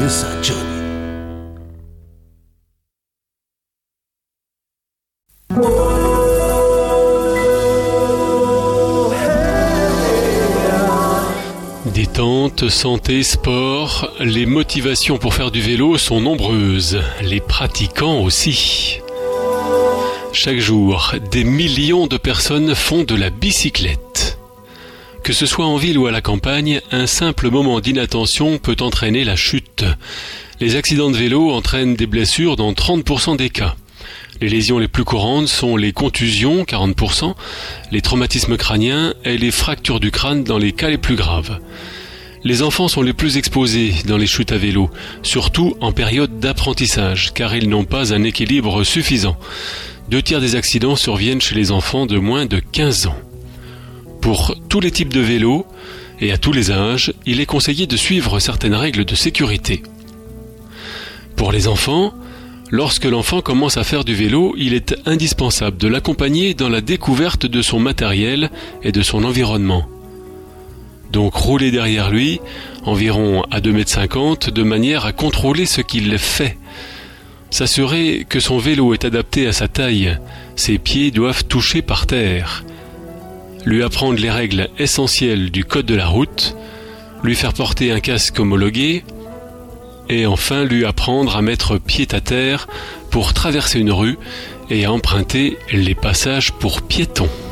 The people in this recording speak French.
Producer Johnny. Détente, santé, sport, les motivations pour faire du vélo sont nombreuses, les pratiquants aussi. Chaque jour, des millions de personnes font de la bicyclette. Que ce soit en ville ou à la campagne, un simple moment d'inattention peut entraîner la chute. Les accidents de vélo entraînent des blessures dans 30% des cas. Les lésions les plus courantes sont les contusions, 40%, les traumatismes crâniens et les fractures du crâne dans les cas les plus graves. Les enfants sont les plus exposés dans les chutes à vélo, surtout en période d'apprentissage, car ils n'ont pas un équilibre suffisant. 2/3 des accidents surviennent chez les enfants de moins de 15 ans. Pour tous les types de vélos et à tous les âges, il est conseillé de suivre certaines règles de sécurité. Pour les enfants, lorsque l'enfant commence à faire du vélo, il est indispensable de l'accompagner dans la découverte de son matériel et de son environnement. Donc rouler derrière lui, environ à 2,50 m, de manière à contrôler ce qu'il fait. S'assurer que son vélo est adapté à sa taille, ses pieds doivent toucher par terre. Lui apprendre les règles essentielles du code de la route, lui faire porter un casque homologué, et enfin lui apprendre à mettre pied à terre pour traverser une rue et à emprunter les passages pour piétons.